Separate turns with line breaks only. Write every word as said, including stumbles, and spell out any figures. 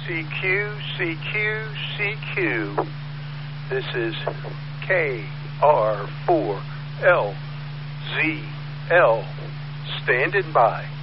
C Q, C Q, C Q. This is K R four L Z L. Standing by.